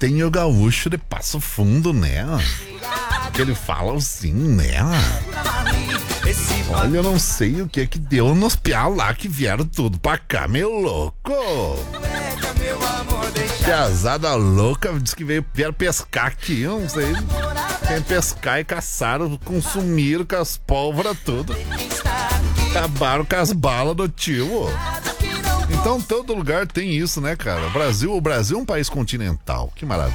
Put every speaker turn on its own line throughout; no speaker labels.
tem o gaúcho de Passo Fundo, né? Que ele fala assim, né? Olha, eu não sei o que deu nos piá lá que vieram tudo pra cá, meu louco. Piazada louca, diz que vieram pescar aqui, eu não sei. Quem pescar e caçaram, consumiram com as pólvoras tudo. Acabaram com as balas do tio. Então todo lugar tem isso, né, cara? O Brasil é um país continental. Que maravilha.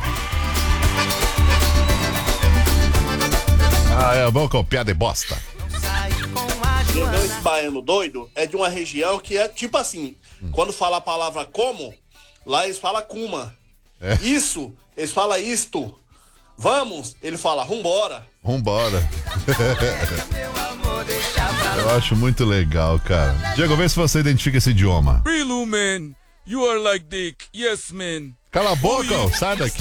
É bom com piada e bosta.
Entendeu? Esse baiano doido é de uma região que é tipo assim, quando fala a palavra como, lá eles falam kuma. Isso, eles falam isto. Vamos, ele fala rumbora.
Eu acho muito legal, cara. Diego, vê se você identifica esse idioma.
Real man, you are like dick, yes man.
Cala a boca, sai daqui.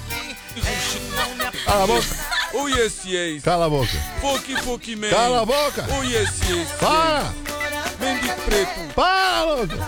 Cala a boca.
Oh yes, yes.
Cala a boca.
Fuck man.
Cala a boca.
Oh yes, yes.
Para.
Mendigo preto.
Para, louco.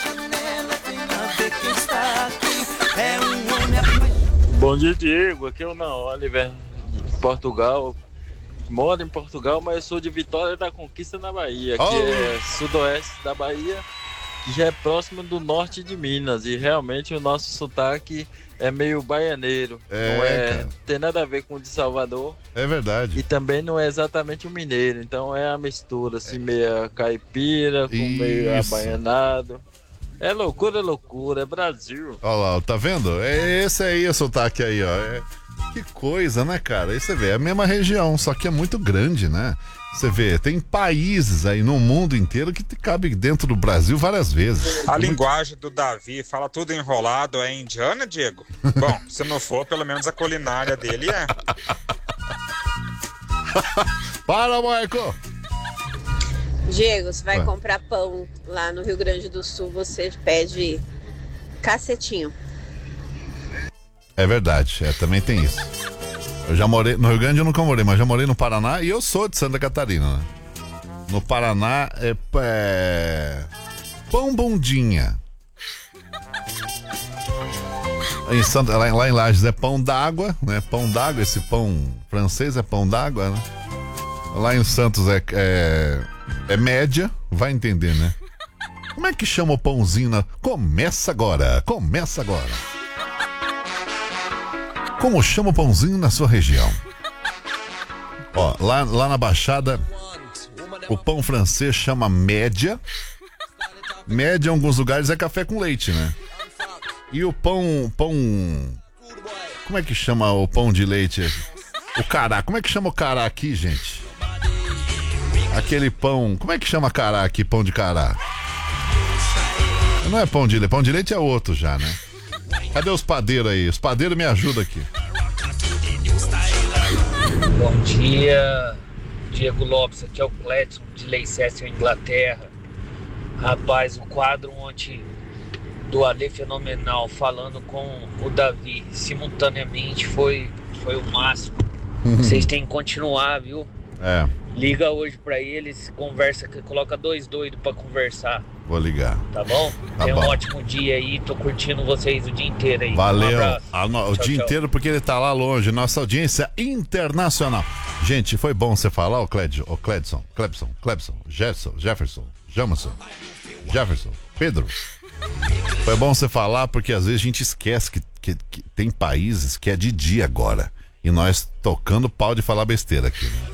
Bom dia, Diego. Aqui é o Ana Oliver, de Portugal. Moro em Portugal, mas eu sou de Vitória da Conquista, na Bahia, que é sudoeste da Bahia, que já é próximo do norte de Minas. E realmente o nosso sotaque é meio baianeiro. Não tem nada a ver com o de Salvador.
É verdade.
E também não é exatamente o mineiro. Então é a mistura, assim, meio caipira, com meio abaianado. É loucura, é Brasil.
Olha lá, tá vendo? É esse aí o sotaque aí, ó. Que coisa, né, cara? Aí você vê, é a mesma região, só que é muito grande, né? Você vê, tem países aí no mundo inteiro que cabe dentro do Brasil várias vezes.
A linguagem do Davi fala tudo enrolado, é indiana, Diego? Bom, se não for, pelo menos a culinária dele é.
Para, Marco!
Diego, você vai comprar pão lá no Rio Grande do Sul, você pede cacetinho.
É verdade, também tem isso. Eu já morei, no Rio Grande eu nunca morei, mas já morei no Paraná e eu sou de Santa Catarina, né? No Paraná é pão bondinha. Lá em Lages é pão d'água, né? Pão d'água, esse pão francês é pão d'água, né? Lá em Santos é média, vai entender, né? Como é que chama o pãozinho? Começa agora. Como chama o pãozinho na sua região? Ó, lá na Baixada, o pão francês chama média. Média em alguns lugares é café com leite, né? E o pão... Como é que chama o pão de leite? O cará. Como é que chama o cará aqui, gente? Aquele pão... Como é que chama cará aqui, pão de cará? Não é pão de leite. Pão de leite é outro já, né? Cadê os padeiros aí? Os padeiros me ajudam aqui.
Bom dia, Diego Lopes. Aqui é o Cledson de Leicester, Inglaterra. Rapaz, o quadro ontem do Ale Fenomenal falando com o Davi simultaneamente foi o máximo. Vocês têm que continuar, viu? Liga hoje pra eles, conversa, coloca 2 doidos pra conversar.
Vou ligar.
Tá bom?
Tá bom.
Um ótimo dia aí, tô curtindo vocês o dia inteiro aí.
Valeu.
O
dia inteiro porque ele tá lá longe, nossa audiência internacional. Gente, foi bom você falar, o Cledson, Jefferson, Pedro. Foi bom você falar porque às vezes a gente esquece que tem países que é de dia agora. E nós tocando pau de falar besteira aqui, né?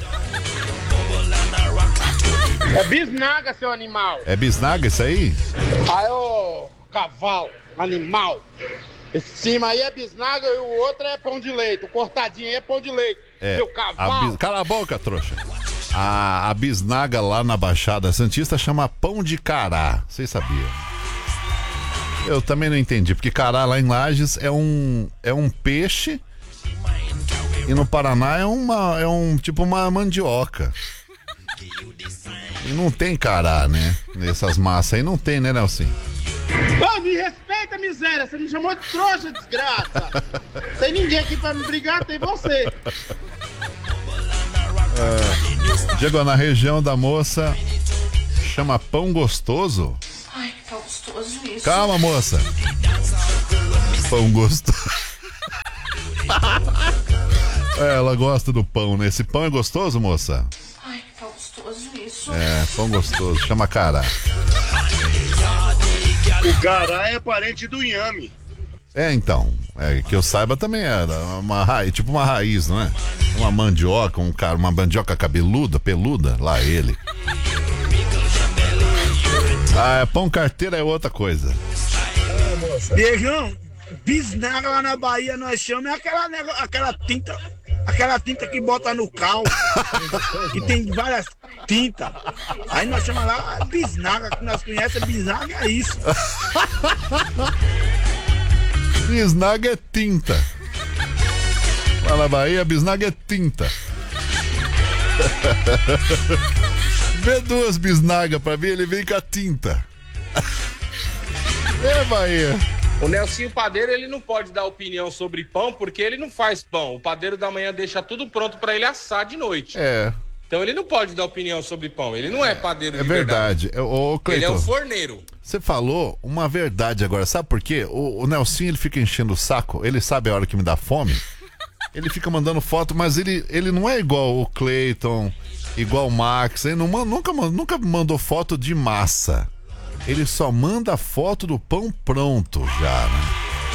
É bisnaga, seu animal.
É bisnaga isso aí?
Aí, ô cavalo, animal. Esse cima aí é bisnaga e o outro é pão de leite. O cortadinho aí é pão de leite. Seu cavalo.
Cala a boca, trouxa. A bisnaga lá na Baixada Santista chama pão de cará. Vocês sabiam? Eu também não entendi, porque cará lá em Lages é um peixe e no Paraná é um tipo uma mandioca. E não tem cará, né? Nessas massas aí não tem, né, Nelson?
Pô, me respeita, miséria. Você me chamou de trouxa, desgraça. Tem ninguém aqui pra me brigar, tem você.
Diego, na região da moça chama pão gostoso.
Ai, tá gostoso isso.
Calma, moça. Pão gostoso. Ela gosta do pão, né? Esse pão é gostoso, moça?
Ai, tá gostoso isso.
É, pão gostoso. Chama cará.
O cará é parente do inhame.
Então. Que eu saiba também era uma raiz, tipo uma raiz, não é? Uma mandioca, uma mandioca cabeluda, peluda, lá ele. Pão carteira é outra coisa.
Beijão, bisnaga lá na Bahia nós chamamos aquela tinta que bota no cal, que tem várias tintas. Aí nós chamamos lá bisnaga, que nós conhecemos, bisnaga é isso.
Bisnaga é tinta. Lá na Bahia, bisnaga é tinta. Vê 2 bisnagas pra mim, ele vem com a tinta. Bahia.
O Nelsinho Padeiro, ele não pode dar opinião sobre pão, porque ele não faz pão. O padeiro da manhã deixa tudo pronto pra ele assar de noite. Então ele não pode dar opinião sobre pão. Ele não é padeiro de verdade.
Ele
é um forneiro.
Você falou uma verdade agora. Sabe por quê? O Nelsinho, ele fica enchendo o saco. Ele sabe a hora que me dá fome. Ele fica mandando foto, mas ele não é igual o Cleiton, igual o Max. Ele nunca mandou foto de massa. Ele só manda foto do pão pronto já, né?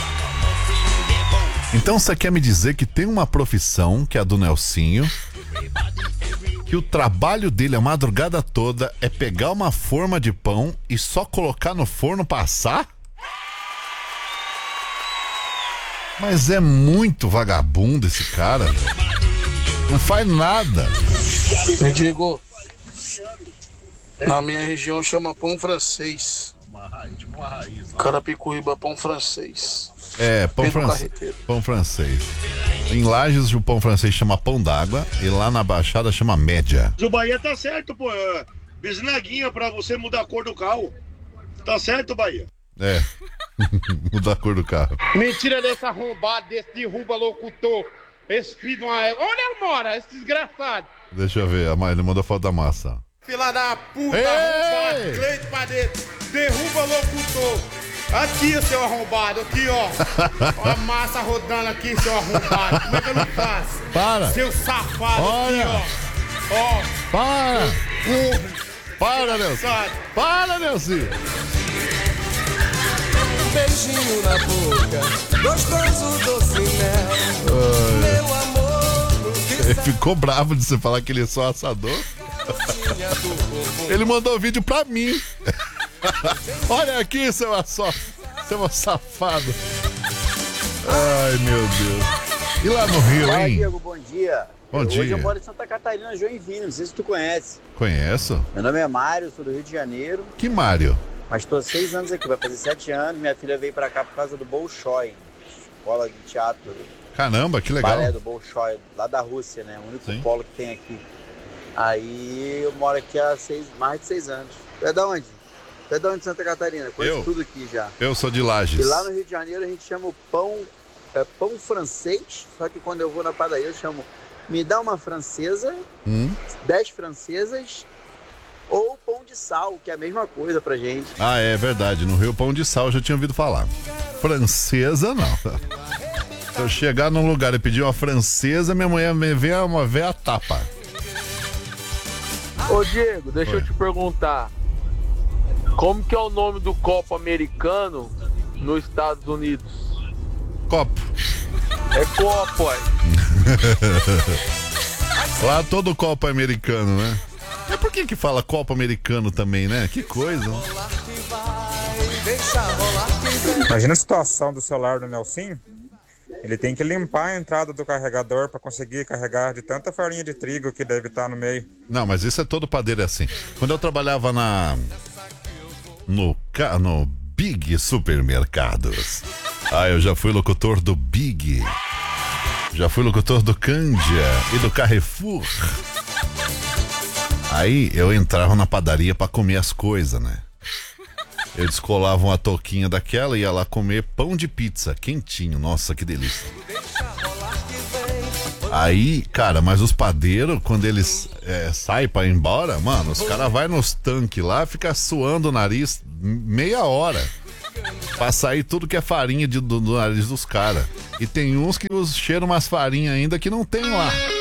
Então você quer me dizer que tem uma profissão, que é a do Nelsinho, que o trabalho dele a madrugada toda é pegar uma forma de pão e só colocar no forno pra assar? Mas é muito vagabundo esse cara, velho. Não faz nada.
Eu digo, na minha região chama pão francês. Carapicuíba, pão francês.
Pão francês. Em Lages o pão francês chama pão d'água e lá na Baixada chama média.
O Bahia tá certo, pô. Bisnaguinha pra você mudar a cor do carro. Tá certo, Bahia?
Mudar a cor do carro.
Mentira desse arrombado, desse derruba locutor. Esse filho de uma... Onde ele mora, esse desgraçado?
Deixa eu ver, ele mandou foto da massa.
Fila da puta, arrombado, Cleito pra dentro. Derruba locutor. Aqui, seu arrombado, aqui, ó. Ó a massa rodando aqui, seu arrombado. Como é que eu não faço?
Para.
Seu safado.
Olha.
Aqui, ó.
Para.
Para,
Nelson. Para, Nelson.
Beijinho na boca, gostoso doce mel. Meu amor.
Ele ficou bravo de você falar que ele é só assador. Ele mandou vídeo pra mim. Olha aqui, seu safado. Ai, meu Deus. E lá no Rio,
Fala,
hein?
Diego, bom dia.
Bom dia.
Hoje eu moro em Santa Catarina, Joinville, não sei se tu conhece.
Conheço.
Meu nome é Mário, sou do Rio de Janeiro.
Que Mário?
Mas estou há 6 anos aqui, vai fazer 7 anos. Minha filha veio pra cá por causa do Bolshoi, escola de teatro.
Caramba, que legal.
Balé do Bolshoi, lá da Rússia, né? O único polo que tem aqui. Aí eu moro aqui há mais de 6 anos. Tu é da onde? Tu é da onde, Santa Catarina? Conheço tudo aqui já.
Eu sou de Lages.
E lá no Rio de Janeiro a gente chama o pão, pão francês, só que quando eu vou na padaria eu chamo, me dá uma francesa, 10 francesas, ou pão de sal, que é a mesma coisa pra gente.
Ah, é verdade. No Rio, pão de sal eu já tinha ouvido falar. Francesa, não. Se eu chegar num lugar e pedir uma francesa, minha mulher me vê a tapa.
Ô Diego, deixa eu te perguntar. Como que é o nome do copo americano nos Estados Unidos?
Copo.
É copo, ué.
Lá todo copo é americano, né? Mas por que fala copo americano também, né? Que coisa.
Imagina a situação do celular do Nelsinho. Ele tem que limpar a entrada do carregador para conseguir carregar de tanta farinha de trigo que deve estar no meio.
Não, mas isso é todo padeiro assim. Quando eu trabalhava no Big Supermercados. Eu já fui locutor do Big. Já fui locutor do Cândia e do Carrefour. Aí eu entrava na padaria pra comer as coisas, né? Eu descolava uma touquinha daquela e ia lá comer pão de pizza, quentinho. Nossa, que delícia. Aí, cara, mas os padeiros, quando eles saem pra ir embora, mano, os caras vão nos tanques lá, fica suando o nariz meia hora pra sair tudo que é farinha do nariz dos caras. E tem uns que cheiram umas farinhas ainda que não tem lá.